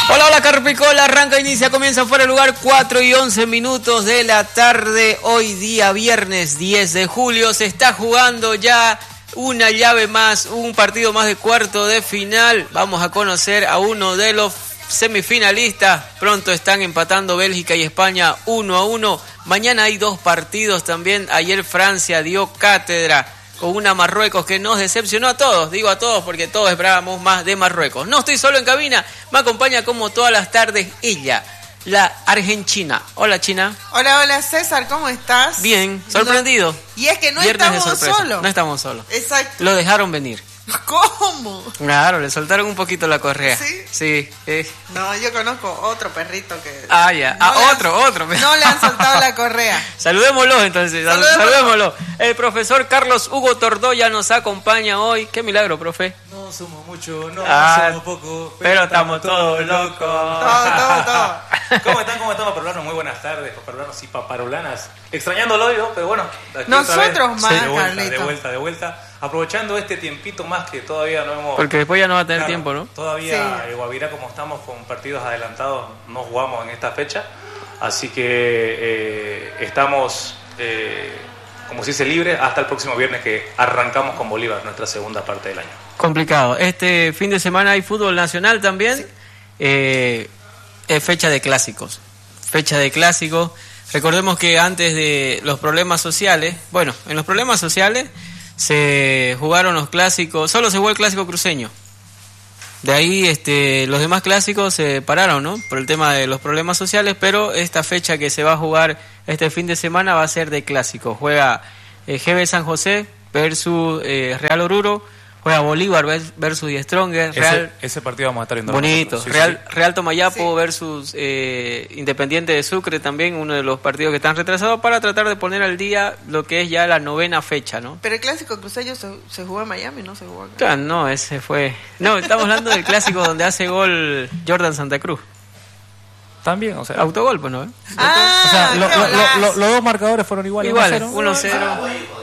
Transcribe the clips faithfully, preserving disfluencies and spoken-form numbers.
Hola, hola Carpicola, arranca, inicia, comienza fuera de lugar, cuatro y once minutos de la tarde, hoy día viernes diez de julio, se está jugando ya una llave más, un partido más de cuarto de final, vamos a conocer a uno de los semifinalistas, pronto están empatando Bélgica y España uno a uno, mañana hay dos partidos también, ayer Francia dio cátedra con una Marruecos que nos decepcionó a todos, digo a todos porque todos esperábamos más de Marruecos. No estoy solo en cabina, me acompaña como todas las tardes ella, la Argentina. Hola, China. Hola, hola César, ¿cómo estás? Bien, sorprendido. No, y es que no Viernes estamos solos. No estamos solos. Exacto. Lo dejaron venir. ¿Cómo? Claro, le soltaron un poquito la correa. ¿Sí? Sí. Eh. No, yo conozco otro perrito que... Ah, ya. No ah, han, otro, otro. No le han soltado la correa. Saludémoslo entonces, Saludémoslo. saludémoslo. El profesor Carlos Hugo Tordoya nos acompaña hoy. Qué milagro, profe. No somos muchos, no ah, somos pocos, pero, pero estamos todos locos. Todo, todo, todo. ¿Cómo están? ¿Cómo están, paparolanos? Muy buenas tardes, paparolanos y paparolanas. Extrañándolo yo, pero bueno. Aquí Nosotros más, de vuelta, Carlito. de vuelta, de vuelta. Aprovechando este tiempito más que todavía no hemos... Porque después ya no va a tener claro, tiempo, ¿no? Todavía sí. en Guavirá, como estamos con partidos adelantados, no jugamos en esta fecha. Así que eh, estamos, eh, como se dice, libres hasta el próximo viernes que arrancamos con Bolívar, nuestra segunda parte del año. Complicado. Este fin de semana hay fútbol nacional también. Sí. Eh, es fecha de clásicos. Fecha de clásicos. Recordemos que antes de los problemas sociales, bueno, en los problemas sociales se jugaron los clásicos, solo se jugó el clásico cruceño. De ahí este, los demás clásicos se pararon, ¿no? Por el tema de los problemas sociales, pero esta fecha que se va a jugar este fin de semana va a ser de clásicos. Juega eh, G B San José versus eh, Real Oruro, juega Bolívar versus Die Stronger, Real, ese, ese partido vamos a estar viendo. Bonito, sí, Real, sí. Real Tomayapo sí. versus eh, Independiente de Sucre, también uno de los partidos que están retrasados para tratar de poner al día lo que es ya la novena fecha, ¿no? Pero el clásico cruceño se, se jugó en Miami, no se jugó acá. Ah, no, ese fue... No, estamos hablando del clásico donde hace gol Jordan Santa Cruz. También, o sea... Autogol, pues, ¿no? ¿Eh? Ah, o sea, lo, qué lo, lo, golazo. los dos marcadores fueron iguales. Iguales, uno cero.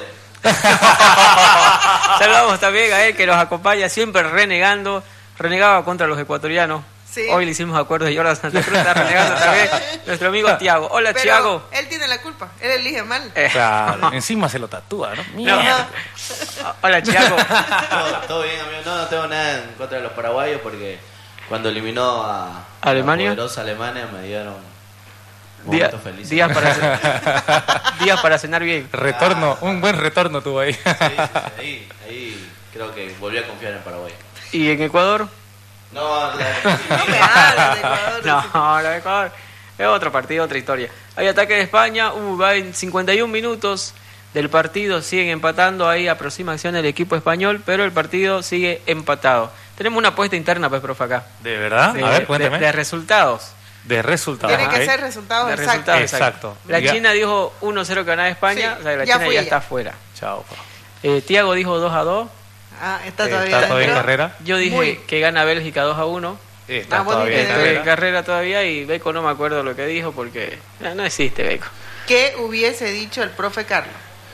Saludamos también a él que nos acompaña siempre renegando, renegaba contra los ecuatorianos. Sí. Hoy le hicimos acuerdos de Jordan Santa Cruz, está renegando también nuestro amigo Tiago. Hola, Pero Tiago. él tiene la culpa, él elige mal. Eh. Claro, encima se lo tatúa, ¿no? No. Hola, Tiago. Todo, todo bien, amigo. No, no tengo nada en contra de los paraguayos porque cuando eliminó a ¿Alemania? la poderosa Alemania me dieron Día, momentos felices. días, para, días para cenar bien. Retorno, Ah. un buen retorno tuvo ahí. Sí, sí, sí, ahí, ahí creo que volví a confiar en Paraguay. ¿Y en Ecuador? No, la, No me hables de Ecuador. No, la de Ecuador es otro partido, otra historia. Hay ataque de España, uh, va en cincuenta y un minutos del partido, siguen empatando, hay aproximación del equipo español, pero el partido sigue empatado. Tenemos una apuesta interna, pues, profe, acá. ¿De verdad? De, a ver, cuénteme. de, de resultados. De resultados. Tiene que ok. ser resultados De exactos. resultados, Exacto. La Ya. China dijo uno cero que ganaba España, Sí, o sea, la ya China fui ya ya. está fuera. Chao. pa. Eh, Tiago dijo dos a dos. Ah, está Eh, todavía está todavía en dentro. carrera. Yo dije Muy. que gana Bélgica dos a uno. Eh, Está Ah, bueno, todavía en que Estoy en carrera. carrera todavía y Beco no me acuerdo lo que dijo porque no, no existe Beco. ¿Qué hubiese dicho el profe Carlos?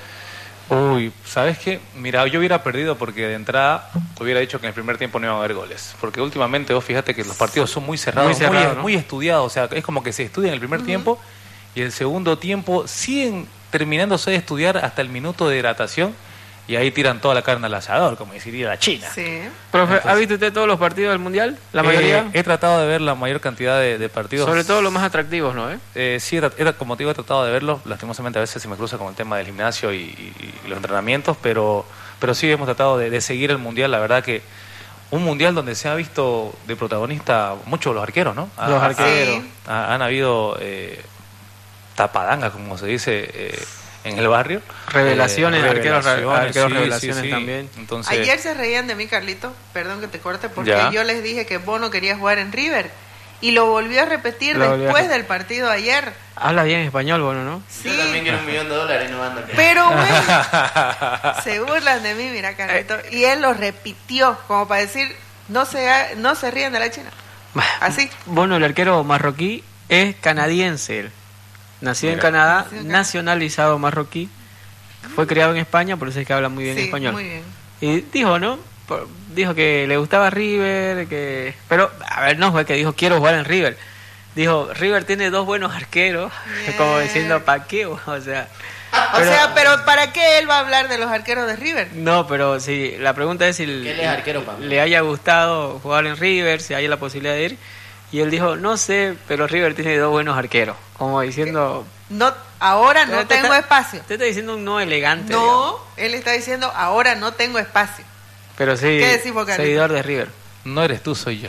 Uy, ¿sabes qué? Mira, yo hubiera perdido porque de entrada hubiera dicho que en el primer tiempo no iban a haber goles. Porque últimamente vos fíjate que los partidos son muy cerrados, Muy cerrado, muy, ¿no? muy estudiados. O sea, es como que se estudia en el primer tiempo y el segundo tiempo siguen terminándose de estudiar hasta el minuto de hidratación y ahí tiran toda la carne al asador, como deciría la China. Sí. Profe, ¿ha Entonces- visto usted todos los partidos del Mundial? ¿La Eh, mayoría? he tratado de ver la mayor cantidad de, de partidos. Sobre todo los más atractivos, ¿no? ¿Eh? Eh, sí, era, era- como te digo, he tratado de verlos. Lastimosamente a veces se me cruza con el tema del gimnasio y, y- y los entrenamientos, pero, pero sí hemos tratado de, de seguir el Mundial. La verdad que un Mundial donde se ha visto de protagonista mucho los arqueros, ¿no? Ha- Los ha- arqueros. Sí. ha- han habido eh, tapadangas, como se dice eh, en el barrio. Revelaciones, Eh, arqueros, arqueros sí, sí, revelaciones sí. también. Entonces, Ayer se reían de mí, Carlito, perdón que te corte, porque Ya. yo les dije que Bono quería jugar en River y lo volvió a repetir Lo volvió a después repetir. del partido de ayer. Habla bien español, bueno, ¿no? Sí, Yo también quiero un millón de dólares y no ando acá. pero bueno, se burlan de mí, mira, Carlito. Y él lo repitió, como para decir, no se, ha- no se ríen de la China. Así. Bueno, el arquero marroquí es canadiense. Él. Nació en Mira. Canadá, Nació en Canadá. nacionalizado marroquí. Fue criado en España, por eso es que habla muy bien Sí, español. muy bien. Y dijo, ¿no? por, dijo que le gustaba River, que pero a ver, no fue que dijo quiero jugar en River. Dijo, River tiene dos buenos arqueros, yeah. como diciendo, ¿para qué? O sea, o pero, sea, pero ¿para qué él va a hablar de los arqueros de River? No, pero si la pregunta es si le, arquero, le haya gustado jugar en River, si hay la posibilidad de ir. Y él dijo, no sé, pero River tiene dos buenos arqueros. Como diciendo... no Ahora no tengo está, espacio. Usted está diciendo un no elegante. No, digamos. Él está diciendo, ahora no tengo espacio. Pero sí, ¿qué decís, seguidor de River. No eres tú, soy yo.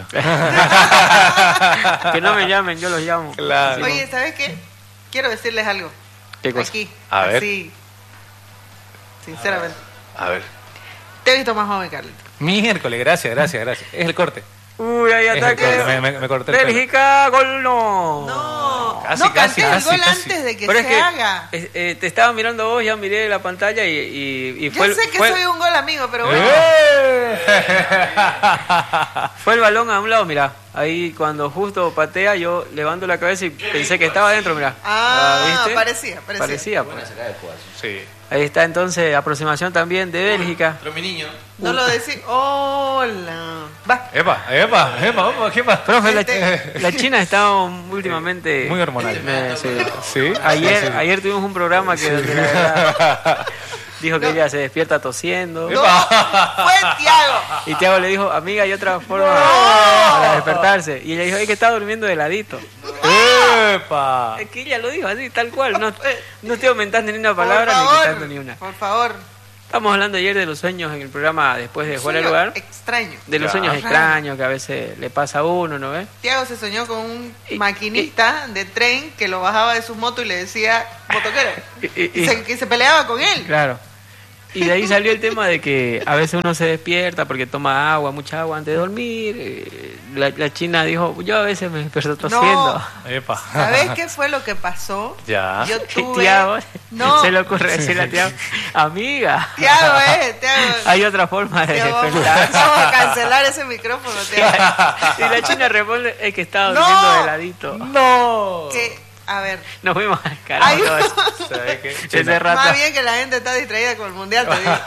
Que no me llamen, yo los llamo. Claro. Oye, ¿sabes qué? Quiero decirles algo. ¿Qué cosa? Aquí. A ver. Sí. Sinceramente. A ver. Te he visto más joven, Carlito. Miércoles, gracias, gracias, gracias. Es el corte. Uy, hay ataque. Me, me, me corté el Bélgica, gol no. No, casi, no casi, canté el casi, gol casi. antes de que Pero se es que, haga. Eh, eh, te estaba mirando vos, ya miré la pantalla y, y, y fue Yo el, sé que fue, soy un gol amigo, pero bueno. ¡Eh! Fue el balón a un lado, mirá. Ahí cuando justo patea, yo levanto la cabeza y pensé que estaba adentro, mirá. Ah, ¿viste? parecía, parecía. Parecía, Buena pues. sacada de jugazo. Sí. Ahí está entonces, aproximación también de Bélgica. Pero mi niño. No lo decís. Hola. Va. Epa, epa, epa, epa, ¿qué pasa? Profe, la, Este- la China está últimamente... Muy hormonal. Me- sí. Sí. Ayer, Sí, sí. ayer tuvimos un programa que donde la verdad dijo que ella se despierta tosiendo. No, fue Tiago. Y Tiago le dijo, amiga, hay otra forma No. para despertarse. Y ella dijo, es que está durmiendo de ladito. ¡Epa! Es que ella lo dijo así, tal cual. No, no estoy aumentando ni una palabra Por ni favor, quitando ni una. por favor. Estamos hablando ayer de los sueños en el programa después de jugar al Sueño lugar. extraño. De los Ya. sueños Raro. extraños que a veces le pasa a uno, ¿no ves? Tiago se soñó con un Y- maquinista de tren que lo bajaba de su moto y le decía, motoquero. Y- y- Y se, que se peleaba con él. Claro. Y de ahí salió el tema de que a veces uno se despierta porque toma agua, mucha agua antes de dormir. Eh, La, la China dijo, yo a veces me despierto tosiendo. Epa. ¿Sabés qué fue lo que pasó? Ya. Yo Y tuve... Tiago, No, se le ocurre decirle a Tiago, amiga, Tiago, eh, Tiago. hay otra forma de Tiago, vamos, despertar. vamos a cancelar ese micrófono, Tiago. Y la China responde, es que estaba No. durmiendo de ladito. ¡No! Que, a ver, Nos fuimos al carajo. Ay, todo eso. ¿Sabes qué? Ese rato. más bien que la gente está distraída con el mundial, te digo.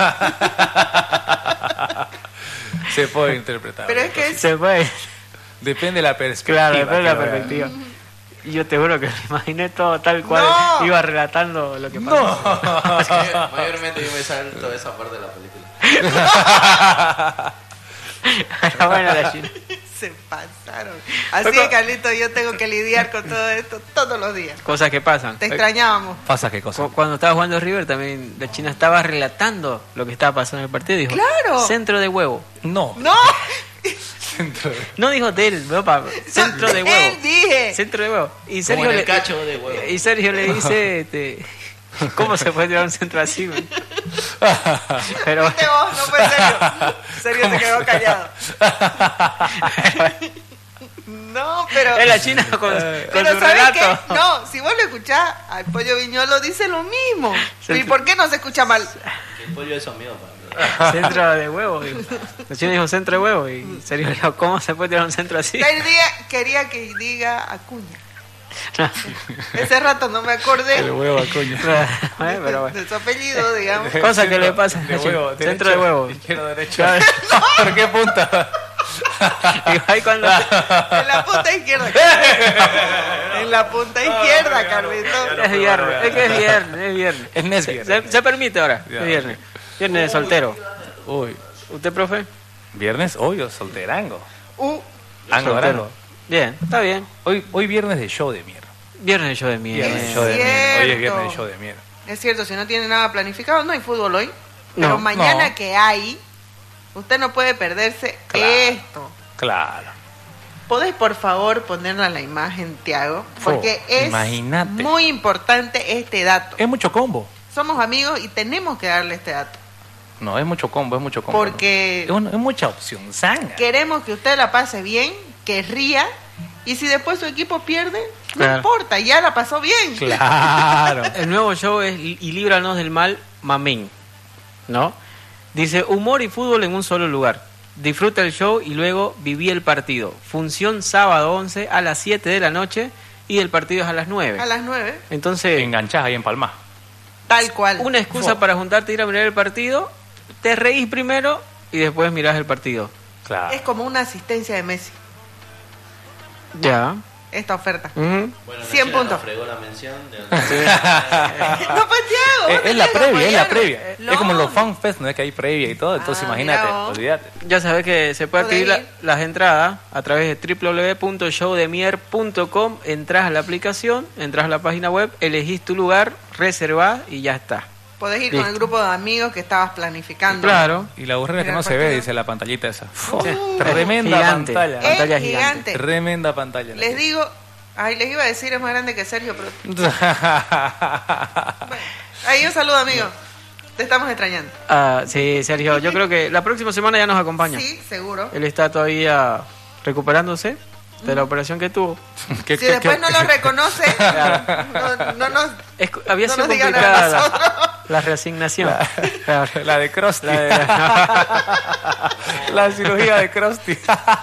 Se puede interpretar. Pero es que es... Se fue. Depende de la perspectiva. Claro, depende de la que lo vean. perspectiva. Y yo te juro que me imaginé todo tal cual. No. Iba relatando lo que pasó. No. Mayormente yo me salto esa parte de la película. Era buena la China. Se pasaron. Así que, Carlito, yo tengo que lidiar con todo esto todos los días. Cosas que pasan. Te extrañábamos. ¿Pasa qué cosa? Cu- Cuando estaba jugando River también la China estaba relatando lo que estaba pasando en el partido. Dijo, ¡Claro! centro de huevo. No. ¡No! Centro de- No dijo de él, no, pa- centro de huevo. Él dije. Centro de huevo. Y Como Sergio, en el le, cacho de huevo. y Sergio le dice, este, ¿cómo se puede tirar un centro así? güey? Pero Viste vos, no fue serio. Sergio se quedó callado. No, pero... es la China con, con Pero su ¿sabes qué? relato. No, si vos lo escuchás, al Pollo Viñolo dice lo mismo. ¿Y por qué no se escucha mal? El pollo es su amigo para mí. Centro de huevo. digo. La China dijo centro de huevo. Y Sergio le dijo, ¿cómo se puede tirar un centro así? El día quería que diga Acuña. Ese rato no me acordé El huevo, coño. Eh, pero bueno. de su apellido, digamos. Cosa que le pasa a De la China. huevo, Centro derecho, de huevo. Izquierdo, derecho. Claro. ¿Por qué punta? Y ahí cuando... En la punta izquierda. En la punta izquierda, Carlito. Es viernes, es que es viernes, es viernes. Es Nes Se, viernes. se- se permite ahora, Ya. es viernes. Viernes de soltero. Uy. ¿Usted, profe? Viernes, hoy, o solterango. Uh, Ango, Soltero. ango. Bien, está bien. Hoy, hoy viernes de show de mierda. Viernes de show de Viernes mierda. de show de cierto. mierda. Hoy es viernes de show de mierda. es cierto, si no tiene nada planificado, no hay fútbol hoy. Pero No, mañana no. que hay, usted no puede perderse Claro. esto. Claro. ¿Podés, por favor, ponerla la imagen, Tiago? Porque Oh, es imagínate. muy importante este dato. Es mucho combo. Somos amigos y tenemos que darle este dato. No, es mucho combo, es mucho combo. Porque- Es, un- es mucha opción, sanga. Queremos que usted la pase bien, que ría, y si después su equipo pierde, no Claro. importa, ya la pasó bien. Claro. El nuevo show es Y líbranos del mal, Mamín. ¿No? Dice, humor y fútbol en un solo lugar. Disfruta el show y luego viví el partido. Función sábado once a las siete de la noche y el partido es a las nueve. A las nueve, Entonces, Enganchás ahí en Palma. tal cual. una excusa Fo. para juntarte y ir a mirar el partido. Te reís primero y después mirás el partido. Claro. Es como una asistencia de Messi, Ya. esta oferta. Ujú. Bueno, la cien China puntos. nos fregó la mención. De... No, pues Thiago, Es, vos es la tenés que previa, es la apoyarme. previa. No. Es como los fanfest, ¿no es que hay previa y todo? Entonces Ah, imagínate, mira vos. olvídate. Ya sabes que se puede Podés adquirir la- ir. las entradas a través de doble u doble u doble u punto show de mier punto com. Entras a la aplicación, entras a la página web, elegís tu lugar, reservás y ya está. Podés ir Listo. con el grupo de amigos que estabas planificando. Claro. Y la burrera es que Mira no el se ve, partido. dice la pantallita esa. Uh, Tremenda Gigante. pantalla. Es Pantalla gigante. gigante. Tremenda pantalla. Les digo, ay, les iba a decir, es más grande que Sergio, pero bueno, ahí un saludo, amigo. Te estamos extrañando. Ah, sí, Sergio, yo creo que la próxima semana ya nos acompaña. Sí, seguro. Él está todavía recuperándose de la operación que tuvo. ¿Qué- Si qué- después qué- no lo reconoce, no, no nos... Es- había No sido nos digan nada complicada la, nosotros. la reasignación. Claro. La de Krusty. La de- La cirugía de Krusty.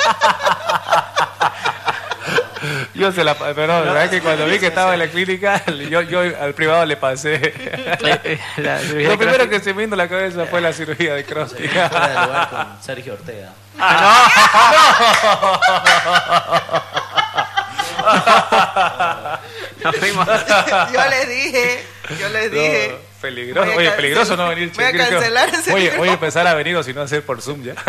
Yo se la... Pero no, la verdad que cuando vi que estaba en la clínica, yo, yo al privado le pasé. la cirugía Lo de primero Krusty. que se me vino a la cabeza fue la cirugía de Krusty. Fuera de lugar con Sergio Ortega. Nos fuimos. Yo les dije, yo les dije... No, peligroso. Voy a Oye, can- peligroso no venir. voy a creo que- cancelar ese Oye, video. voy a empezar a venir o si no hacer por Zoom ya.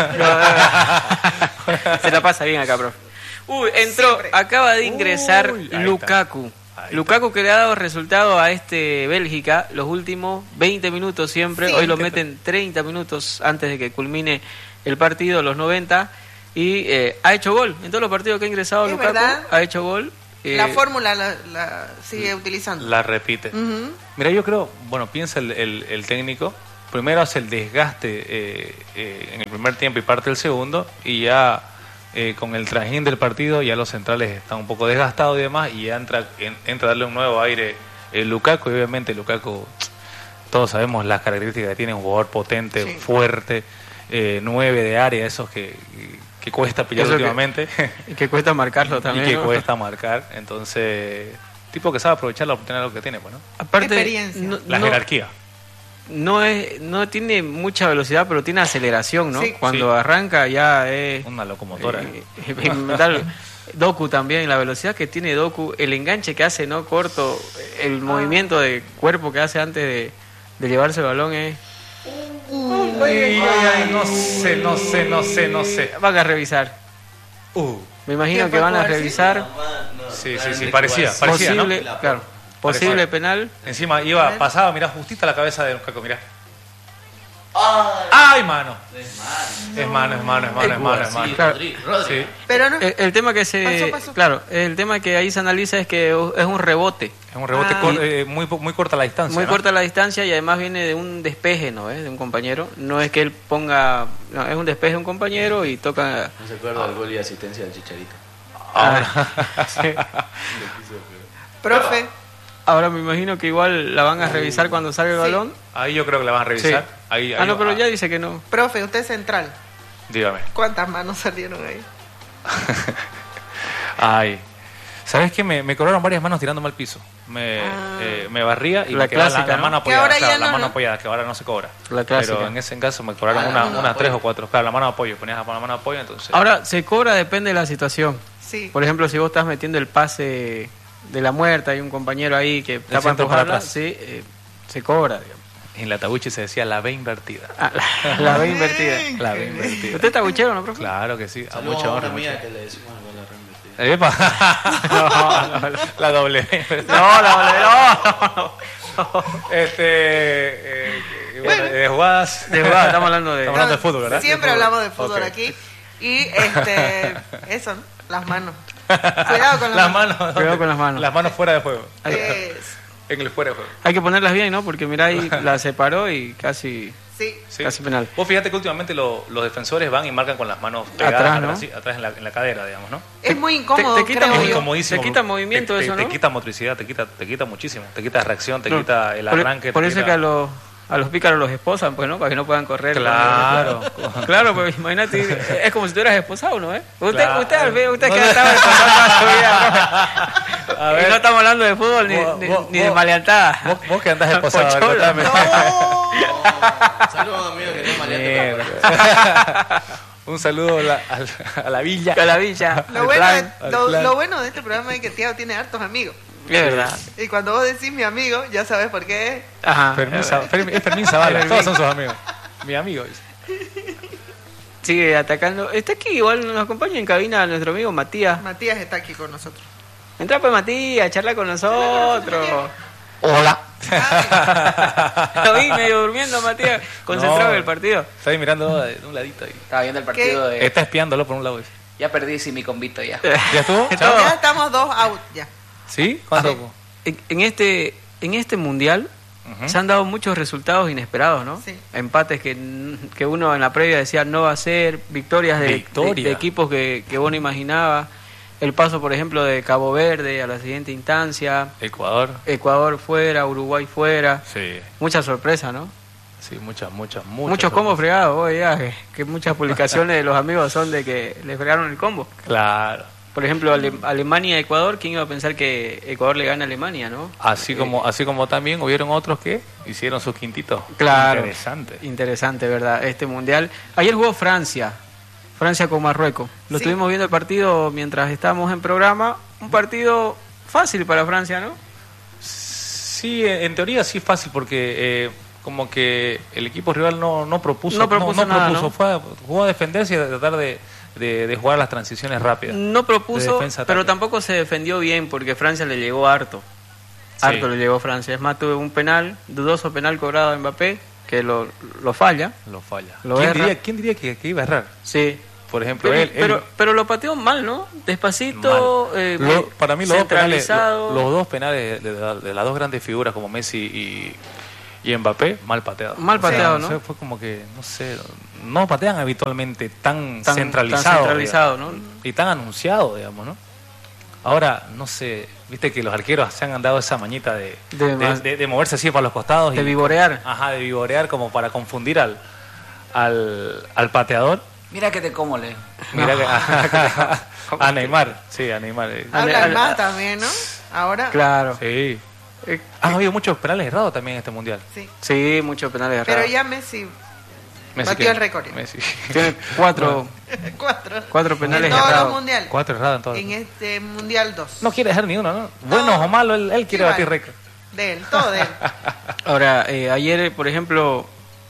Se la pasa bien acá, profe. Uy, entró, Siempre. acaba de ingresar Uy, ahí Lukaku. está. Ahí Lukaku que le ha dado resultado a este Bélgica los últimos veinte minutos siempre. Sí. Hoy lo meten treinta minutos antes de que culmine el partido, los noventa. Y eh, ha hecho gol. En todos los partidos que ha ingresado Es Lukaku, verdad. ha hecho gol. Eh, La fórmula la, la sigue utilizando. La repite. Ujú. Mira, yo creo, bueno, piensa el, el- el técnico, primero hace el desgaste eh, eh, en el primer tiempo y parte del segundo, y ya eh, con el trajín del partido ya los centrales están un poco desgastados y demás, y ya entra, en- entra a darle un nuevo aire el Lukaku, y obviamente Lukaku, todos sabemos las características que tiene, un jugador potente, Sí. fuerte, eh, nueve de área, esos que, que cuesta pillar Eso que- últimamente. y que cuesta marcarlo también. y que ¿no? cuesta marcar, entonces tipo que sabe aprovechar la oportunidad que tiene, pues, ¿no? Aparte, Experiencia. no, La no- jerarquía. no es, no tiene mucha velocidad, pero tiene aceleración, ¿no? Sí. Cuando Sí. arranca ya es Una locomotora. Eh, eh, mental. Doku también, la velocidad que tiene Doku, el enganche que hace, ¿no? Corto, el movimiento de cuerpo que hace antes de, de llevarse el balón es... Ay, ay, ay, no sé, no sé, no sé, no sé. Van a revisar. Uh, Me imagino ¿Qué que fue van a coercivo? revisar. No, no, Sí, sí, claramente sí, parecía, que parecía, ¿no? Posible, La- claro, posible Parecía. penal. encima iba, pasaba, mirá, justita la cabeza de Lukaku, mirá. Ay, ¡Ay, mano! es mal. Es mano, es mano, es mano, es mano, es Sí, mano. Claro. Rodri, Rodri. Sí, Pero no, El, el tema que se... Pasó, pasó. Claro, el tema que ahí se analiza es que es un rebote. es un rebote Ah. cor- eh, muy, po- muy corta la distancia. Muy ¿no? corta la distancia y además viene de un despeje, ¿no? ¿Eh? De un compañero. No es que él ponga... No, es un despeje de un compañero y toca... No se acuerda del gol y asistencia del Chicharito. Ah, sí. profe, Ahora me imagino que igual la van a revisar cuando salga el Sí. balón. Ahí yo creo que la van a revisar. Sí. Ahí, Ah, ahí- no, pero ya dice que no. profe, usted es central. Dígame. ¿Cuántas manos salieron ahí? Ay. ¿Sabes qué? Me, me cobraron varias manos tirándome al piso. Me, Ah. eh, me barría y La me quedaba clásica, la, la ¿no? mano Que apoyada. ahora claro, ya la no, mano ¿no? apoyada, que ahora no se cobra. La clásica. Pero en ese caso me cobraron Ah, la una, mano una de tres apoyo. o cuatro. Claro, la mano de apoyo. Ponías la mano de apoyo, entonces. Ahora, se cobra depende de la situación. Sí. Por ejemplo, si vos estás metiendo el pase de la muerta, hay un compañero ahí que está para centro para empujarla, atrás. sí, eh, se cobra, digamos. En la tabuchi se decía la B invertida. Ah, la, la B invertida. La B invertida. ¿Usted está buchero, no, profe? Claro que sí. A Saludos mucha a honra. una mucha amiga honra. que le decimos el gol a reinvertido. Epa. No, no, no. La doble B invertida. No, la no, no, no. Este. Eh, eh, bueno, de jugadas. De verdad, estamos hablando de... Estamos hablando de fútbol, ¿verdad? Siempre De fútbol. hablamos de fútbol Ok. aquí. Y este, eso, ¿no? Las manos. Cuidado con las, Las manos. manos. Cuidado con las manos. Las manos fuera de juego. Es- En el fuera de juego. Hay que ponerlas bien, ¿no? Porque mirá ahí, la separó y casi... sí. Sí. Casi penal. Vos fíjate que últimamente lo- los defensores van y marcan con las manos pegadas Atrás, atrás, ¿no? sí, atrás en, la, en la cadera, digamos, ¿no? Es muy incómodo, te quita creo Es muy- yo. incomodísimo. te quita movimiento te, te- eso, te ¿no? quita motricidad, te quita, te quita muchísimo. Te quita reacción, te No. quita el Por- arranque. Por, te eso es quita- que a los, a los pícaros los esposan, pues, ¿no? Para que no puedan correr. Claro. Claro, pues imagínate, es como si tú eras esposado, ¿no? ¿Eh? Usted, Claro. usted, al fin, usted que ha estado esposado toda su vida, ¿no? A Y ver. no estamos hablando de fútbol ni, Vos- ni, vos- ni de vos- maleantada. Vos, vos que andás esposado, a ver, Pocholo. contame. No. No, saludos amigos que tienen Mierda. Un saludo a la, a la, a la villa. A la villa. Lo al bueno, plan. de, lo, lo bueno de este programa es que Tiago tiene hartos amigos. Es verdad. Y cuando vos decís mi amigo, ya sabes por qué es. Ajá. Fermín, Zab- Fermín- es Fermín Zavala, todos son sus amigos. Mi amigo. dice. Sigue atacando. Está aquí, igual nos acompaña en cabina nuestro amigo Matías. Matías está aquí con nosotros. Entra pues Matías, charla con nosotros. Hola. Lo vi medio durmiendo, Matías. Concentrado No. en el partido. Está ahí mirando de un ladito ahí. Estaba viendo el partido de... Está espiándolo por un lado. dice. Ya perdí sin mi convito ya. ¿Ya estuvo? No. ¿Chao? Ya estamos dos out, ya. ¿Sí? ¿Cuánto? En, en este en este mundial Ujú. se han dado muchos resultados inesperados, ¿no? Sí. Empates que, que uno en la previa decía no va a ser, victorias de, Victoria. de- de equipos que, que vos no imaginabas, el paso, por ejemplo, de Cabo Verde a la siguiente instancia, Ecuador. Ecuador fuera, Uruguay fuera, Sí. mucha sorpresa, ¿no? Sí, muchas, muchas, muchas. Muchos combos fregados, hoy ya, que, que muchas publicaciones de los amigos son de que le fregaron el combo. Claro. Por ejemplo, Ale- Alemania-Ecuador, ¿quién iba a pensar que Ecuador le gana a Alemania, no? Así Eh, como, así como también hubieron otros que hicieron sus quintitos. Claro. Interesante. Interesante, ¿verdad? Este mundial. Ayer jugó Francia. Francia con Marruecos. Lo Sí. estuvimos viendo el partido mientras estábamos en programa. Un partido fácil para Francia, ¿no? Sí, en teoría sí es fácil porque eh, como que el equipo rival no, no propuso, No propuso nada, ¿no? fue a- jugó a defenderse y a tratar de, de, de jugar las transiciones rápidas. No De propuso, defensa, pero ataque. tampoco se defendió bien porque Francia le llegó harto. Sí. Harto le llegó Francia. Es más, tuvo un penal, dudoso penal cobrado a Mbappé, que lo, lo falla. Lo falla. Lo ¿Quién, erra. diría, quién diría que, que iba a errar? Sí. Por ejemplo, Pero, él, él- pero, pero lo pateó mal, ¿no? Despacito, mal. eh, Lo- para mí los dos penales, centralizado. lo- los dos penales de, de- de las dos grandes figuras como Messi y, y Mbappé, mal pateados. Mal pateado, ¿no? O sea, fue como que, no sé, no patean habitualmente tan, Tan- centralizado. tan centralizado, digamos, ¿no? Y tan anunciado, digamos, ¿no? Ahora, no sé, viste que los arqueros se han dado esa mañita de, De de, más- de- de moverse así para los costados. De y, vivorear. Ajá, de vivorear como para confundir al, al, al pateador. Mira que te como le. Mira que, a Neymar, sí, a Neymar. eh. Ale- Hablan ale- más también, ¿no? Ahora. Claro. Sí. Eh, Han habido muchos penales errados también en este mundial. Sí. Sí, muchos penales errados. Pero ya Messi Messi Batió que- el récord. Messi. Tiene cuatro, cuatro. cuatro penales En todos los errados. mundiales. Cuatro errados en todo. En este mundial dos. No quiere dejar ni uno, ¿no? Buenos o malos, él, él quiere Sí, batir vale. récord. De él, todo de él. Ahora, eh, ayer, por ejemplo,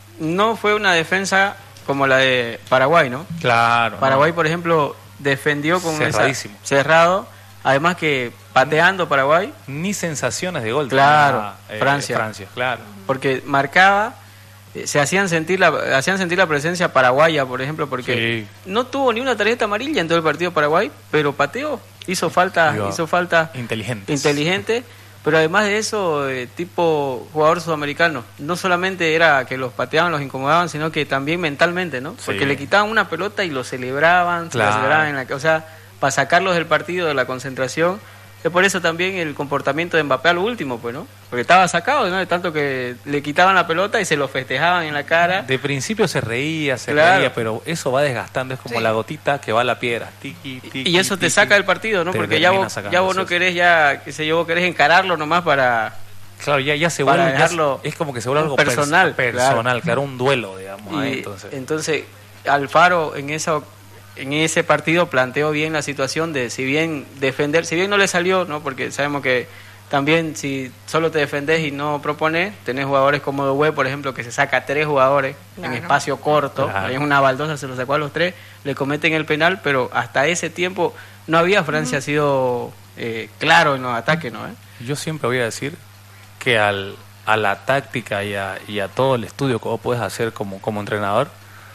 no fue una defensa como la de Paraguay, ¿no? Claro. Paraguay, por ejemplo, defendió con esa- Cerradísimo. cerrado, además que pateando Paraguay, Ni sensaciones de gol. Claro, tenía, Francia. Francia, claro. porque marcaba, eh, se hacían sentir la hacían sentir la presencia paraguaya, por ejemplo, porque Sí. no tuvo ni una tarjeta amarilla en todo el partido Paraguay, pero pateó, hizo falta, Digo, hizo falta Inteligentes. inteligente, pero además de eso, eh, tipo jugador sudamericano, no solamente era que los pateaban, los incomodaban, sino que también mentalmente, ¿no? Porque Sí. le quitaban una pelota y lo celebraban, se la Claro. celebraban en la, o sea, para sacarlos del partido, de la concentración. Es por eso también el comportamiento de Mbappé al último, pues, ¿no? Porque estaba sacado, ¿no? De tanto que le quitaban la pelota y se lo festejaban en la cara. De principio se reía, se Claro. reía, pero eso va desgastando, es como Sí. la gotita que va a la piedra. Tiqui, tiqui, Y eso te tiqui. saca del partido, ¿no? Te Porque ya termina vos, sacando, ya vos no sí. querés ya, qué sé yo, vos querés encararlo nomás para... Claro, ya, ya se Para vuelve, ya dejarlo es como que se vuelve algo personal, pers- claro. personal, claro, un duelo, digamos. ahí, Y entonces. entonces, Alfaro en esa en ese partido planteó bien la situación de si bien defender, si bien no le salió, ¿no? Porque sabemos que también si solo te defendés y no propones, tenés jugadores como Doué, por ejemplo, que se saca a tres jugadores Claro. en espacio corto, Claro. ahí en una baldosa se lo sacó a los tres, le cometen el penal, pero hasta ese tiempo no había Francia sido eh, claro en los ataques, ¿no? ¿Eh? Yo siempre voy a decir que al, a la táctica y a, y a todo el estudio que vos puedes hacer como, como entrenador,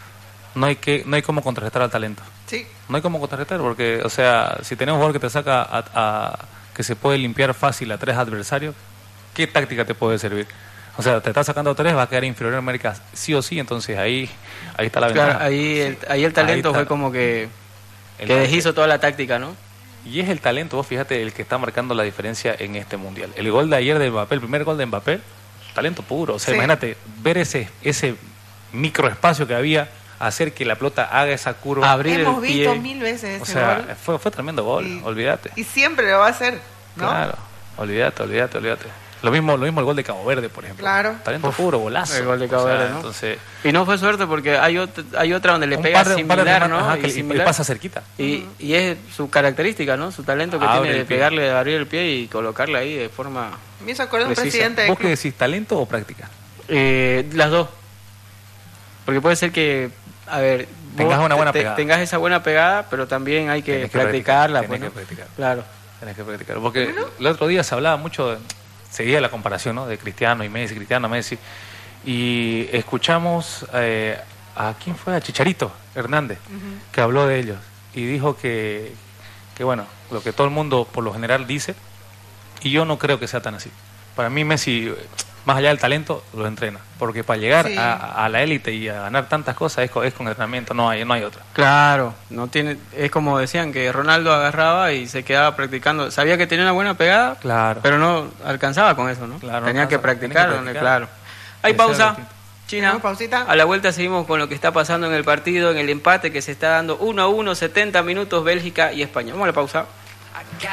no hay que no hay cómo contrarrestar al talento. Sí. No hay cómo contrarrestar porque, o sea, si tenemos un jugador que te saca a, a- que se puede limpiar fácil a tres adversarios, ¿qué táctica te puede servir? O sea, te está sacando tres, va a quedar inferior en América sí o sí, entonces ahí ahí está la Claro, ventaja. ahí el, ahí el talento Ahí está. fue como que, El que talento. deshizo toda la táctica, ¿no? Y es el talento, vos fíjate, el que está marcando la diferencia en este mundial. El gol de ayer de Mbappé, el primer gol de Mbappé, talento puro. O sea, Sí. imagínate, ver ese, ese microespacio que había, hacer que la pelota haga esa curva. Abrir Hemos el visto pie. mil veces O ese sea, gol. fue, fue tremendo gol, Y- olvídate. Y siempre lo va a hacer, ¿no? Claro, olvídate, olvídate, olvídate. Lo mismo, lo mismo el gol de Cabo Verde, por ejemplo. Claro. Talento Uf, puro, golazo. el gol de Cabo O sea, Verde, ¿no? Entonces, Y no fue suerte porque hay otra, hay otra donde le un pega par de- un par de similar, remates, ¿no? ajá, Y que le- similar. le pasa cerquita. Y, y es su característica, ¿no? Su talento que Abre tiene de el pie. pegarle, de abrir el pie y colocarle ahí de forma... Me hizo acordar un Precisa. presidente de ¿Vos qué club. decís, talento o práctica? Eh, las dos. Porque puede ser que, a ver, Tengas vos una buena te- pegada. tengas esa buena pegada, pero también hay que Tenés que practicarla. practicar, pues, tenés ¿no? que practicar. Claro. Tenés que practicar. Porque el otro día se hablaba mucho, de- seguía la comparación, ¿no? De Cristiano y Messi, Cristiano, Messi. Y escuchamos eh, a quién fue, a Chicharito Hernández, que habló de ellos. Y dijo que, que, bueno, lo que todo el mundo por lo general dice, y yo no creo que sea tan así. Para mí Messi, más allá del talento, lo entrena. Porque para llegar Sí. a, a la élite y a ganar tantas cosas es con, es con entrenamiento, no hay, no hay otra. Claro, no tiene, es como decían que Ronaldo agarraba y se quedaba practicando. Sabía que tenía una buena pegada, Claro. pero no alcanzaba con eso, ¿no? Claro, no tenía, que alcanza, practicar, tenés que donde- practicar. claro. Hay Eso es pausa. distinto. China, Una pausita. a la vuelta seguimos con lo que está pasando en el partido, en el empate que se está dando uno a uno, setenta minutos Bélgica y España. Vamos a la pausa.